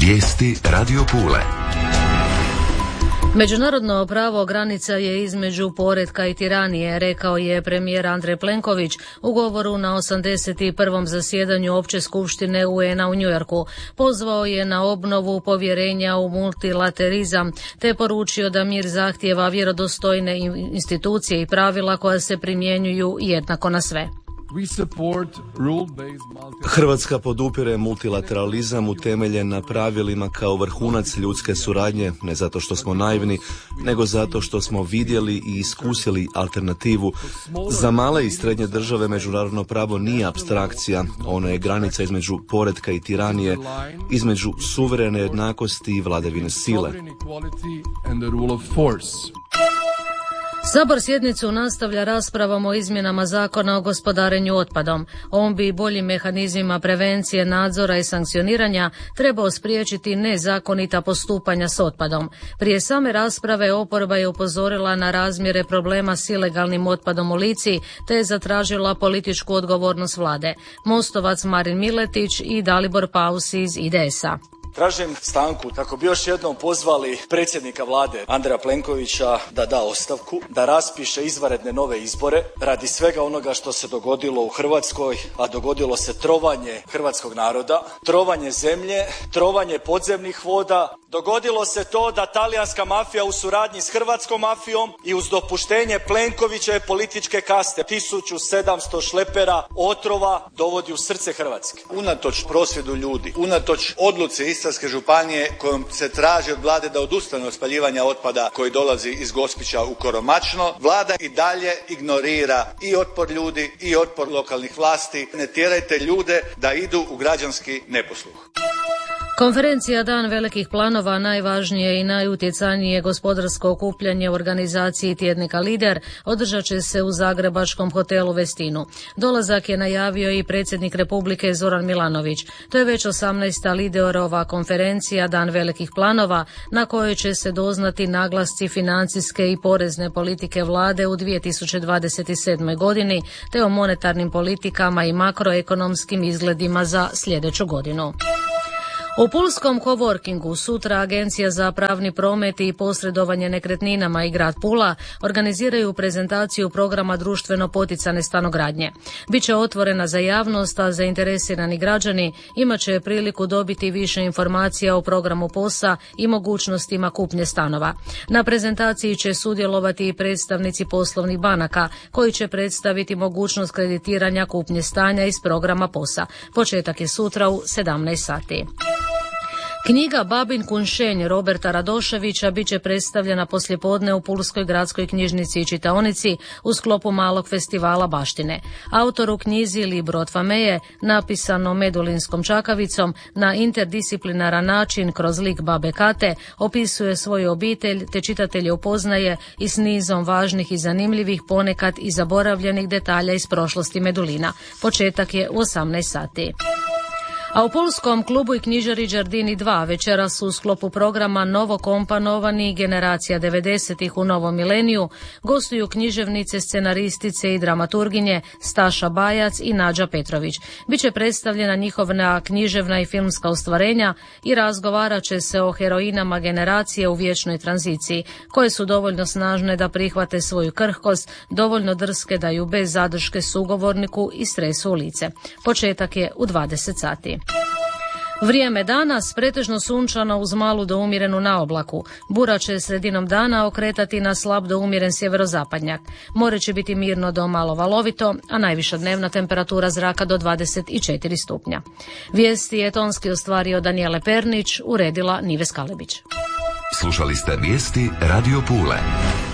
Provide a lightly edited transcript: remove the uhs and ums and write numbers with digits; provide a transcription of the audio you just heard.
Vijesti Radio Pule. Međunarodno pravo granica je između poretka i tiranije, rekao je premijer Andrej Plenković u govoru na 81. zasjedanju Opće skupštine UN-a u Njujorku. Pozvao je na obnovu povjerenja u multilaterizam, te poručio da mir zahtijeva vjerodostojne institucije i pravila koja se primjenjuju jednako na sve. Hrvatska podupire multilateralizam utemeljen na pravilima kao vrhunac ljudske suradnje, ne zato što smo naivni, nego zato što smo vidjeli i iskusili alternativu. Za male i srednje države međunarodno pravo nije apstrakcija, ono je granica između poretka i tiranije, između suverene jednakosti i vladavine sile. Sabor sjednicu nastavlja raspravom o izmjenama zakona o gospodarenju otpadom. On bi boljim mehanizmima prevencije, nadzora i sankcioniranja trebao spriječiti nezakonita postupanja s otpadom. Prije same rasprave oporba je upozorila na razmjere problema s ilegalnim otpadom u Lici, te je zatražila političku odgovornost vlade. Mostovac Marin Miletić i Dalibor Paus iz IDS-a. Tražim stanku kako bi još jednom pozvali predsjednika vlade Andreja Plenkovića da da ostavku, da raspiše izvanredne nove izbore radi svega onoga što se dogodilo u Hrvatskoj, a dogodilo se trovanje hrvatskog naroda, trovanje zemlje, trovanje podzemnih voda. Dogodilo se to da talijanska mafija u suradnji s hrvatskom mafijom i uz dopuštenje Plenkovićeve političke kaste 1700 šlepera otrova dovodi u srce Hrvatske. Unatoč prosvjedu ljudi, unatoč odluci Istarske županije kojom se traži od vlade da odustane od spaljivanja otpada koji dolazi iz Gospića u Koromačno, vlada i dalje ignorira i otpor ljudi i otpor lokalnih vlasti. Ne tjerajte ljude da idu u građanski neposluh. Konferencija Dan velikih planova najvažnije i najutjecajnije gospodarsko okupljanje u organizaciji tjednika Lider održat će se u zagrebačkom hotelu Westinu. Dolazak je najavio i predsjednik Republike Zoran Milanović. To je već 18. Liderova konferencija Dan velikih planova na kojoj će se doznati naglasci financijske i porezne politike vlade u 2027. godini te o monetarnim politikama i makroekonomskim izgledima za sljedeću godinu. U pulskom coworkingu sutra Agencija za pravni promet i posredovanje nekretninama i grad Pula organiziraju prezentaciju programa društveno poticane stanogradnje. Biće otvorena za javnost, a zainteresirani građani imat će priliku dobiti više informacija o programu POS-a i mogućnostima kupnje stanova. Na prezentaciji će sudjelovati i predstavnici poslovnih banaka koji će predstaviti mogućnost kreditiranja kupnje stanja iz programa POS-a. Početak je sutra u 17 sati. Knjiga Babin Kunšenj Roberta Radoševića bit će predstavljena poslijepodne u Pulskoj gradskoj knjižnici i čitaonici u sklopu malog festivala baštine. Autor u knjizi Libro od Fameje, napisano medulinskom čakavicom, na interdisciplinaran način kroz lik babe Kate, opisuje svoju obitelj te čitatelje upoznaje i s nizom važnih i zanimljivih, ponekad i zaboravljenih detalja iz prošlosti Medulina. Početak je u 18 sati. A u pulskom klubu i knjižari Đardini 2 večera su u sklopu programa novo komponovani Generacija 90-ih u novom mileniju gostuju književnice, scenaristice i dramaturginje Staša Bajac i Nađa Petrović. Biće predstavljena njihova književna i filmska ostvarenja i razgovarat će se o heroinama generacije u vječnoj tranziciji, koje su dovoljno snažne da prihvate svoju krhkost, dovoljno drske da ju bez zadrške sugovorniku i stresu u lice. Početak je u 20 sati. Vrijeme danas pretežno sunčano uz malu do umjerenu naoblaku. Bura će sredinom dana okretati na slab do umjeren sjeverozapadnjak. More će biti mirno do malo valovito, a najviša dnevna temperatura zraka do 24 stupnja. Vijesti je tonski ostvario Danijele Pernić, uredila Nives Kalebić. Slušali ste vijesti Radio Pule.